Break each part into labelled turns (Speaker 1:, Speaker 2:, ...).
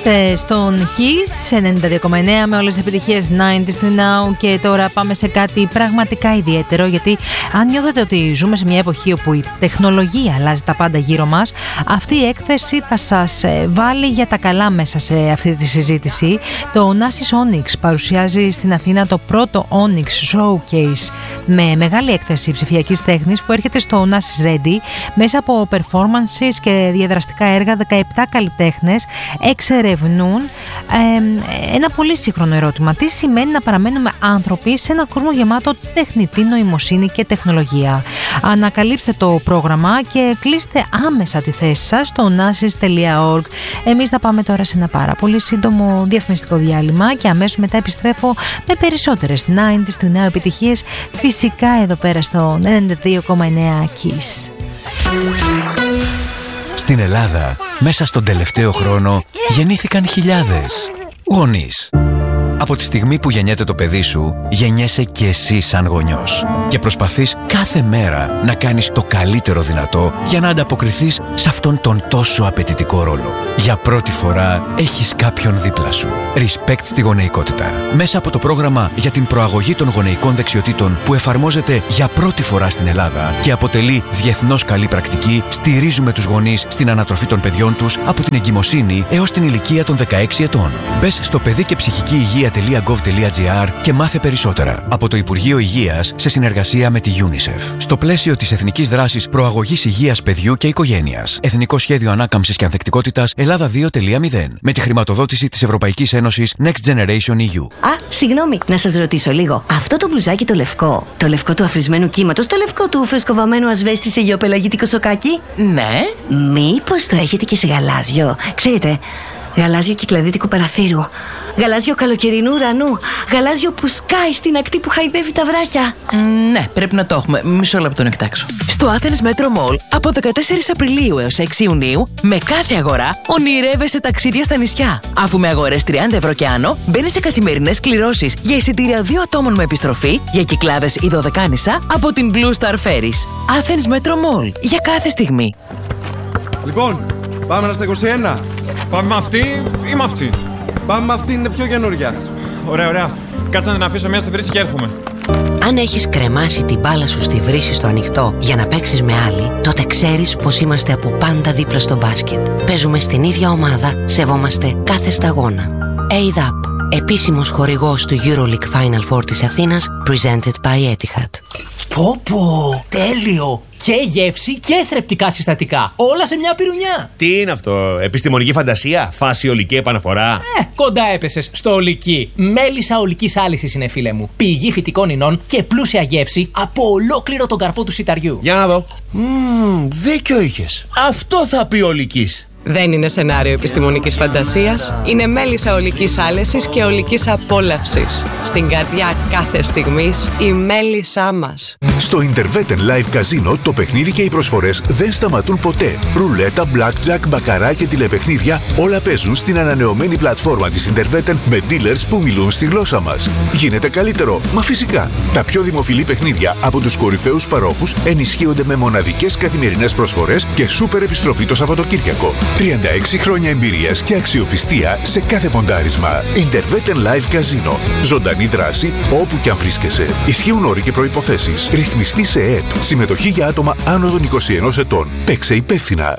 Speaker 1: Είστε στον Kiss 92,9 με όλες τις επιτυχίες 90's to now. Και τώρα πάμε σε κάτι πραγματικά ιδιαίτερο, γιατί αν νιώθετε ότι ζούμε σε μια εποχή όπου η τεχνολογία αλλάζει τα πάντα γύρω μας, αυτή η έκθεση θα σας βάλει για τα καλά μέσα σε αυτή τη συζήτηση. Το Oasis Onyx παρουσιάζει στην Αθήνα το πρώτο Onyx Showcase με μεγάλη έκθεση ψηφιακής τέχνης που έρχεται στο Oasis Ready μέσα από performances και διαδραστικά έργα. 17 καλλιτέχνες εξερευνούν ένα πολύ σύγχρονο ερώτημα. Τι σημαίνει να παραμένουμε άνθρωποι σε έναν κόσμο γεμάτο τεχνητή νοημοσύνη και τεχνολογία? Ανακαλύψτε το πρόγραμμα και κλείστε άμεσα τη θέση σας στο oasis.org. Εμείς θα πάμε τώρα σε ένα πάρα πολύ σύντομο διαφημιστικό διάλειμμα και αμέσως μετά επιστρέφω με περισσότερες 90's του νέου επιτυχίες, φυσικά εδώ πέρα στο 92,9 Kiss.
Speaker 2: Στην Ελλάδα, μέσα στον τελευταίο χρόνο, γεννήθηκαν χιλιάδες γονείς. Από τη στιγμή που γεννιέται το παιδί σου, γεννιέσαι και εσύ σαν γονιός. Και προσπαθείς κάθε μέρα να κάνεις το καλύτερο δυνατό για να ανταποκριθείς σε αυτόν τον τόσο απαιτητικό ρόλο. Για πρώτη φορά έχεις κάποιον δίπλα σου. Respect στη γονεϊκότητα. Μέσα από το πρόγραμμα για την προαγωγή των γονεϊκών δεξιοτήτων που εφαρμόζεται για πρώτη φορά στην Ελλάδα και αποτελεί διεθνώς καλή πρακτική, στηρίζουμε τους γονείς στην ανατροφή των παιδιών τους από την εγκυμοσύνη έως την ηλικία των 16 ετών. Μπες στο παιδί και ψυχική υγεία.gov.gr και μάθε περισσότερα. Από το Υπουργείο Υγείας σε συνεργασία με τη UNICEF. Στο πλαίσιο της Εθνικής Δράσης Προαγωγής Υγείας Παιδιού και Οικογένειας. Εθνικό Σχέδιο Ανάκαμψης και Ανθεκτικότητας Ελλάδα 2.0. Με τη χρηματοδότηση της Ευρωπαϊκής Ένωσης Next Generation EU.
Speaker 3: Συγγνώμη, να σας ρωτήσω λίγο. Αυτό το μπλουζάκι το λευκό του αφρισμένου κύματος, το λευκό του φρεσκοβαμμένου ασβέστη σε γεωπελαγίτικο σοκάκι?
Speaker 4: Ναι.
Speaker 3: Μήπως το έχετε και σε γαλάζιο? Ξέρετε, γαλάζιο κυκλαδίτικου παραθύρου, γαλάζιο καλοκαιρινού ουρανού, γαλάζιο που σκάει στην ακτή που χαϊδεύει τα βράχια.
Speaker 4: Ναι, πρέπει να το έχουμε. Μισό λεπτό να κοιτάξω. Στο Athens Metro Mall από 14 Απριλίου έως 6 Ιουνίου, με κάθε αγορά ονειρεύεσαι ταξίδια στα νησιά. Αφού με αγορές 30 ευρώ και άνω, μπαίνεις σε καθημερινές κληρώσεις για εισιτήρια 2 ατόμων με επιστροφή για κυκλάδες ή δωδεκάνησα από την Blue Star Ferries. Athens Metro Mall. Για κάθε στιγμή.
Speaker 5: Λοιπόν, πάμε να στα 21.
Speaker 6: Πάμε με αυτή ή με αυτή?
Speaker 5: Πάμε με αυτή, είναι πιο καινούρια.
Speaker 6: Ωραία, ωραία. Κάτσε να την αφήσω μια στη βρύση και έρχομαι.
Speaker 7: Αν έχεις κρεμάσει την μπάλα σου στη βρύση στο ανοιχτό για να παίξεις με άλλη, τότε ξέρεις πως είμαστε από πάντα δίπλα στο μπάσκετ. Παίζουμε στην ίδια ομάδα, σεβόμαστε κάθε σταγόνα. ADAP, επίσημος χορηγός του EuroLeague Final Four της Αθήνας, presented by Etihad.
Speaker 8: Πω, τέλειο! Και γεύση και θρεπτικά συστατικά. Όλα σε μια πυρουνιά.
Speaker 9: Τι είναι αυτό, επιστημονική φαντασία, φάση ολική επαναφορά?
Speaker 8: Κοντά έπεσες στο ολική. Μέλισσα ολικής άλυσης είναι, φίλε μου. Πηγή φυτικών ινών και πλούσια γεύση από ολόκληρο τον καρπό του σιταριού.
Speaker 9: Για να δω. Δίκιο είχες. Αυτό θα πει ολικής.
Speaker 10: Δεν είναι σενάριο επιστημονικής φαντασίας. Είναι μέλισσα ολικής άλεσης και ολικής απόλαυσης. Στην καρδιά κάθε στιγμής η μέλισσά μας.
Speaker 11: Στο Interveten Live Casino το παιχνίδι και οι προσφορές δεν σταματούν ποτέ. Ρουλέτα, blackjack, μπακαρά και τηλεπαιχνίδια όλα παίζουν στην ανανεωμένη πλατφόρμα της Interveten με dealers που μιλούν στη γλώσσα μας. Γίνεται καλύτερο, μα φυσικά. Τα πιο δημοφιλή παιχνίδια από τους κορυφαίους παρόχους ενισχύονται με μοναδικές καθημερινές προσφορές και σούπερ επιστροφή το Σαββατοκύριακο. 36 χρόνια εμπειρίας και αξιοπιστία σε κάθε ποντάρισμα. Interveten Live Casino. Ζωντανή δράση όπου και αν βρίσκεσαι. Ισχύουν όροι και προϋποθέσεις. Ρυθμιστή σε ΕΕΠ. Συμμετοχή για άτομα άνω των 21 ετών. Παίξε υπεύθυνα.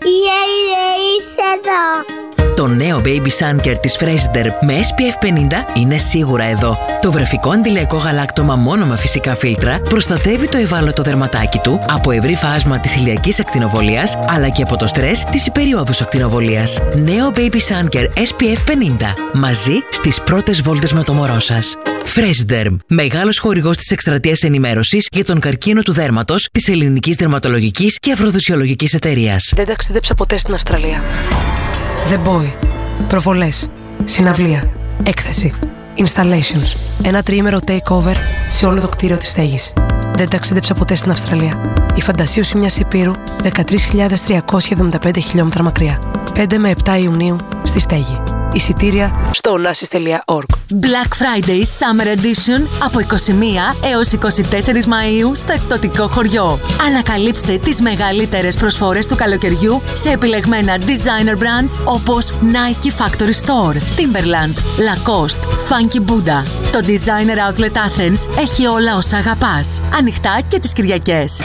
Speaker 12: Είσαι εδώ.
Speaker 4: Το νέο Baby Sunker της Freshder με SPF 50 είναι σίγουρα εδώ. Το βρεφικό αντιλαϊκό γαλάκτωμα μόνο με φυσικά φίλτρα προστατεύει το ευάλωτο δερματάκι του από ευρύ φάσμα της ηλιακής ακτινοβολίας αλλά και από το στρες της υπεριόδους ακτινοβολίας. Νέο Baby Sunker SPF 50. Μαζί στις πρώτες βόλτες με το μωρό σας. Freshderm, μεγάλος χορηγός της εκστρατείας ενημέρωσης για τον καρκίνο του δέρματος της Ελληνικής Δερματολογικής και Αφροδισιολογικής Εταιρείας.
Speaker 10: Δεν ταξίδεψα ποτέ στην Αυστραλία.
Speaker 13: The Boy. Προβολές. Συναυλία. Έκθεση. Installations. Ένα τριήμερο takeover σε όλο το κτίριο της στέγης. Δεν ταξίδεψα ποτέ στην Αυστραλία. Η φαντασίωση μιας υπήρου 13.375 χιλιόμετρα μακριά. 5 με 7 Ιουνίου στη στέγη. Εισιτήρια στο onassis.org.
Speaker 14: Black Friday Summer Edition από 21 έως 24 Μαΐου στο εκπτωτικό χωριό. Ανακαλύψτε τις μεγαλύτερες προσφορές του καλοκαιριού σε επιλεγμένα designer brands όπως Nike Factory Store, Timberland, Lacoste, Funky Buddha. Το Designer Outlet Athens έχει όλα όσα αγαπάς. Ανοιχτά και τις Κυριακές.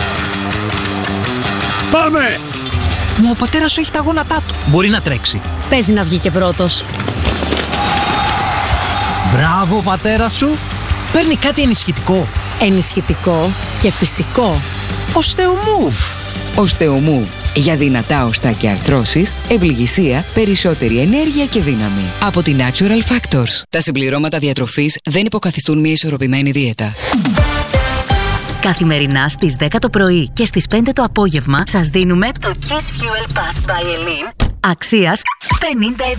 Speaker 15: Πάμε! Μα ο πατέρας σου έχει τα γόνατά του. Μπορεί να τρέξει.
Speaker 16: Παίζει να βγει και πρώτος.
Speaker 15: Μπράβο, πατέρα σου. Παίρνει κάτι ενισχυτικό.
Speaker 16: Ενισχυτικό και φυσικό.
Speaker 15: Osteomove.
Speaker 17: Osteomove. Για δυνατά οστά και αρθρώσεις, ευληγησία, περισσότερη ενέργεια και δύναμη. Από τη Natural Factors. Τα συμπληρώματα διατροφής δεν υποκαθιστούν μια ισορροπημένη δίαιτα.
Speaker 18: Καθημερινά στις 10 το πρωί και στις 5 το απόγευμα σας δίνουμε το Kiss Fuel Pass by Elin αξίας 50 €.